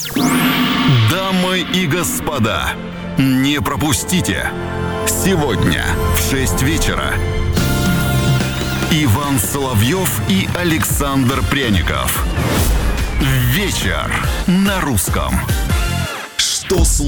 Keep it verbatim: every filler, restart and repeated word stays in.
Дамы и господа, не пропустите. Сегодня в шесть вечера Иван Соловьев и Александр Пряников. Вечер на русском. Что